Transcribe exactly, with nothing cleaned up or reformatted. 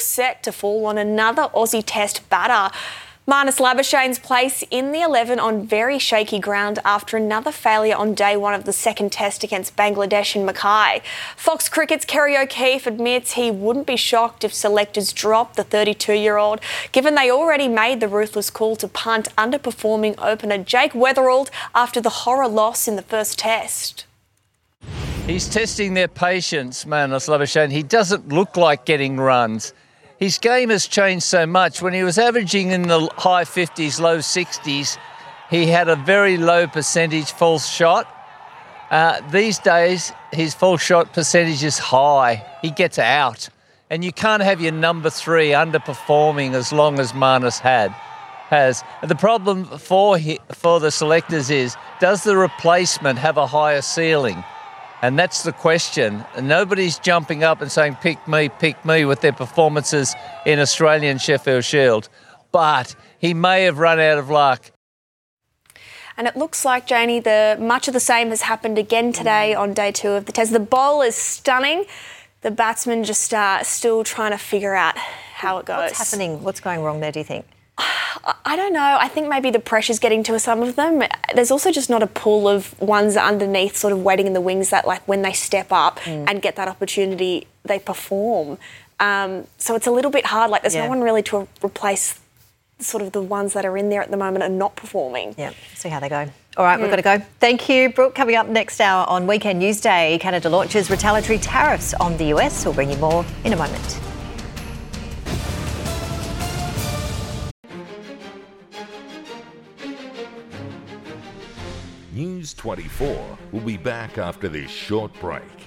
set to fall on another Aussie Test batter. Marnus Labuschagne's place in the eleven on very shaky ground after another failure on day one of the second test against Bangladesh in Mackay. Fox Cricket's Kerry O'Keefe admits he wouldn't be shocked if selectors dropped the thirty-two-year-old, given they already made the ruthless call to punt underperforming opener Jake Weatherald after the horror loss in the first test. He's testing their patience, Marnus Labuschagne. He doesn't look like getting runs. His game has changed so much. When he was averaging in the high fifties, low sixties, he had a very low percentage false shot. Uh, these days, his false shot percentage is high. He gets out. And you can't have your number three underperforming as long as Marnus had, has. The problem for, he, for the selectors is, does the replacement have a higher ceiling? And that's the question. Nobody's jumping up and saying, pick me, pick me, with their performances in Australian Sheffield Shield. But he may have run out of luck. And it looks like, Janie, the much of the same has happened again today on day two of the test. The bowl is stunning. The batsmen just are still trying to figure out how it goes. What's happening? What's going wrong there, do you think? I don't know. I think maybe the pressure's getting to some of them. There's also just not a pool of ones underneath sort of waiting in the wings that, like, when they step up mm. and get that opportunity, they perform. Um, so it's a little bit hard. Like, there's yeah. no one really to replace sort of the ones that are in there at the moment and not performing. Yeah, see how they go. All right, mm. we've got to go. Thank you, Brooke. Coming up next hour on Weekend News Day, Canada launches retaliatory tariffs on the U S. We'll bring you more in a moment. News twenty-four will be back after this short break.